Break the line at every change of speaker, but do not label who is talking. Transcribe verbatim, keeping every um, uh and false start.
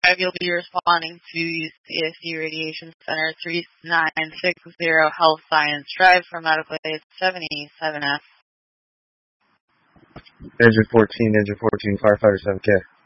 You'll be responding to C S C Radiation Center three nine six zero Health Science Drive for medical aid seventy-seven F.
Engine fourteen, Engine fourteen, firefighter seven K.